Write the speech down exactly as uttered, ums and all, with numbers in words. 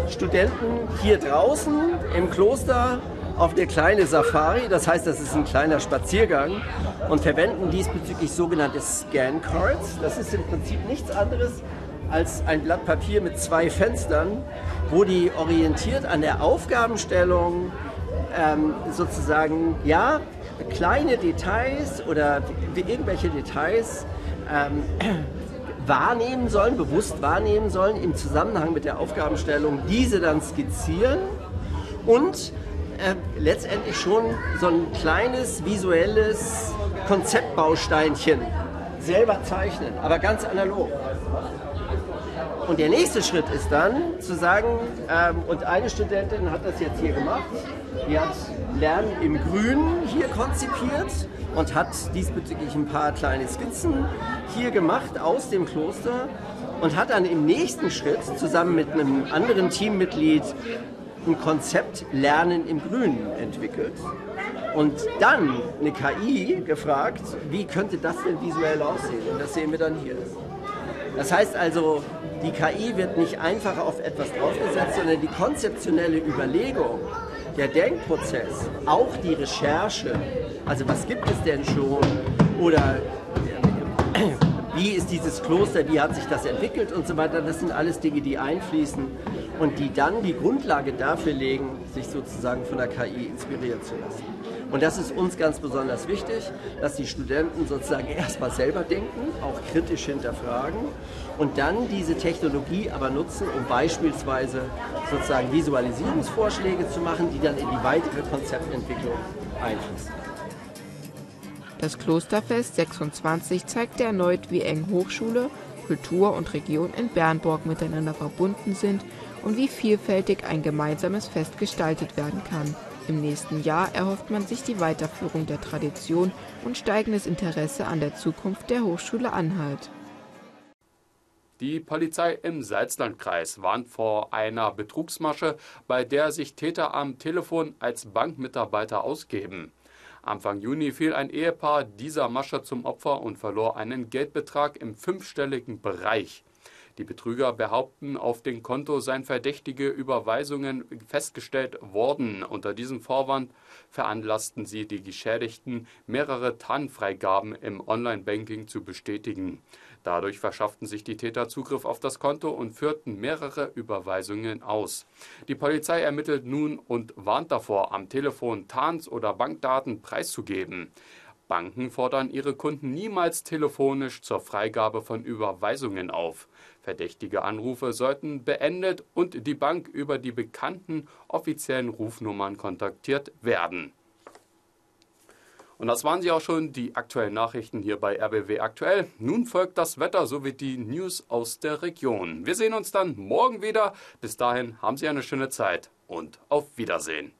Studenten hier draußen im Kloster auf eine kleine Safari, das heißt, das ist ein kleiner Spaziergang, und verwenden diesbezüglich sogenannte Scan Cards. Das ist im Prinzip nichts anderes als ein Blatt Papier mit zwei Fenstern, wo die orientiert an der Aufgabenstellung ähm, sozusagen, ja, kleine Details oder irgendwelche Details ähm, wahrnehmen sollen, bewusst wahrnehmen sollen im Zusammenhang mit der Aufgabenstellung, diese dann skizzieren und äh, letztendlich schon so ein kleines visuelles Konzeptbausteinchen selber zeichnen, aber ganz analog. Und der nächste Schritt ist dann zu sagen, ähm, und eine Studentin hat das jetzt hier gemacht, die hat Lernen im Grünen hier konzipiert und hat diesbezüglich ein paar kleine Skizzen hier gemacht aus dem Kloster und hat dann im nächsten Schritt zusammen mit einem anderen Teammitglied ein Konzept Lernen im Grünen entwickelt. Und dann eine K I gefragt, wie könnte das denn visuell aussehen? Und das sehen wir dann hier. Das heißt also, die K I wird nicht einfach auf etwas draufgesetzt, sondern die konzeptionelle Überlegung, der Denkprozess, auch die Recherche, also was gibt es denn schon oder wie ist dieses Kloster, wie hat sich das entwickelt und so weiter, das sind alles Dinge, die einfließen und die dann die Grundlage dafür legen, sich sozusagen von der K I inspirieren zu lassen. Und das ist uns ganz besonders wichtig, dass die Studenten sozusagen erstmal selber denken, auch kritisch hinterfragen und dann diese Technologie aber nutzen, um beispielsweise sozusagen Visualisierungsvorschläge zu machen, die dann in die weitere Konzeptentwicklung einfließen. Das Klosterfest sechsundzwanzig zeigte erneut, wie eng Hochschule, Kultur und Region in Bernburg miteinander verbunden sind und wie vielfältig ein gemeinsames Fest gestaltet werden kann. Im nächsten Jahr erhofft man sich die Weiterführung der Tradition und steigendes Interesse an der Zukunft der Hochschule Anhalt. Die Polizei im Salzlandkreis warnt vor einer Betrugsmasche, bei der sich Täter am Telefon als Bankmitarbeiter ausgeben. Anfang Juni fiel ein Ehepaar dieser Masche zum Opfer und verlor einen Geldbetrag im fünfstelligen Bereich. Die Betrüger behaupten, auf dem Konto seien verdächtige Überweisungen festgestellt worden. Unter diesem Vorwand veranlassten sie die Geschädigten, mehrere TAN-Freigaben im Online-Banking zu bestätigen. Dadurch verschafften sich die Täter Zugriff auf das Konto und führten mehrere Überweisungen aus. Die Polizei ermittelt nun und warnt davor, am Telefon TANs oder Bankdaten preiszugeben. Banken fordern ihre Kunden niemals telefonisch zur Freigabe von Überweisungen auf. Verdächtige Anrufe sollten beendet und die Bank über die bekannten offiziellen Rufnummern kontaktiert werden. Und das waren sie auch schon, die aktuellen Nachrichten hier bei R B W Aktuell. Nun folgt das Wetter sowie die News aus der Region. Wir sehen uns dann morgen wieder. Bis dahin haben Sie eine schöne Zeit und auf Wiedersehen.